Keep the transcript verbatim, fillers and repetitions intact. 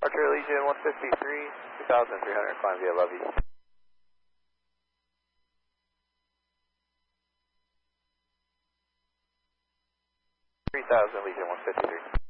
Archer Legion one fifty-three, two thousand three hundred, climb via Love you. three thousand Legion one fifty-three.